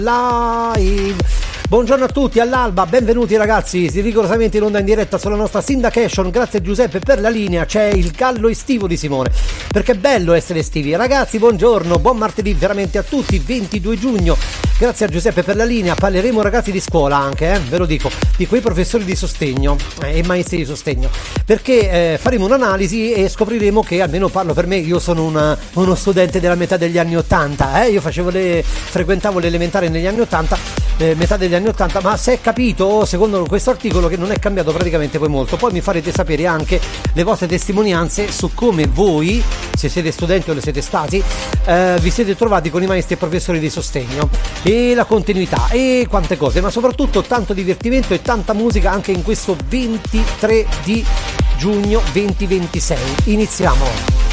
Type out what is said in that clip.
Live. Buongiorno a tutti, all'alba, benvenuti ragazzi, rigorosamente in onda in diretta sulla nostra syndication. Grazie Giuseppe per la linea, c'è il gallo estivo di Simone, perché è bello essere estivi. Ragazzi, buongiorno, buon martedì veramente a tutti, 22 giugno. Grazie a Giuseppe per la linea. Parleremo ragazzi di scuola anche, ve lo dico, di quei professori di sostegno e maestri di sostegno, perché faremo un'analisi e scopriremo che, almeno parlo per me, io sono uno studente della metà degli anni 80, io frequentavo l'elementare negli anni 80, metà degli anni 80, ma se è capito secondo questo articolo che non è cambiato praticamente poi molto. Poi mi farete sapere anche le vostre testimonianze su come voi, se siete studenti o lo siete stati, vi siete trovati con i maestri e professori di sostegno, e la continuità e quante cose, ma soprattutto tanto divertimento e tanta musica anche in questo 23 di giugno 2026. Iniziamo.